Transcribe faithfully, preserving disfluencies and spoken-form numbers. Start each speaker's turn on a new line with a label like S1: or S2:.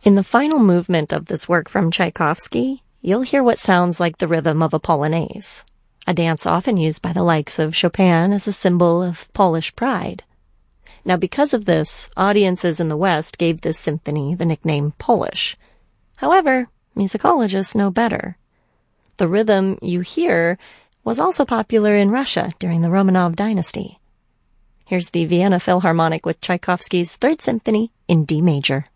S1: In the final movement of this work from Tchaikovsky, you'll hear what sounds like the rhythm of a polonaise, a dance often used by the likes of Chopin as a symbol of Polish pride. Now, because of this, audiences in the West gave this symphony the nickname Polish. However, musicologists know better. The rhythm you hear was also popular in Russia during the Romanov dynasty. Here's the Vienna Philharmonic with Tchaikovsky's Third Symphony in D major.